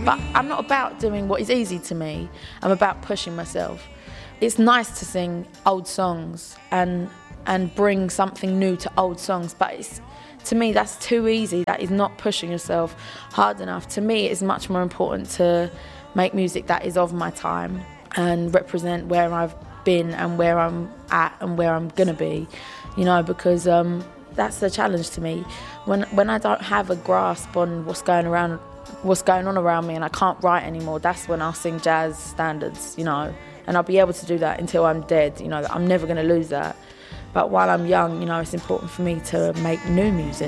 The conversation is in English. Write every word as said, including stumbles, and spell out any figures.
But I'm not about doing what is easy to me. I'm about pushing myself. It's nice to sing old songs and and bring something new to old songs, but it's, to me, that's too easy. That is not pushing yourself hard enough. To me, it's much more important to make music that is of my time and represent where I've been and where I'm at and where I'm gonna be, you know, because um, that's the challenge to me. When when I don't have a grasp on what's going around, what's going on around me, and I can't write anymore, that's when I'll sing jazz standards, you know, and I'll be able to do that until I'm dead, you know. I'm never gonna lose that. But while I'm young, you know, it's important for me to make new music.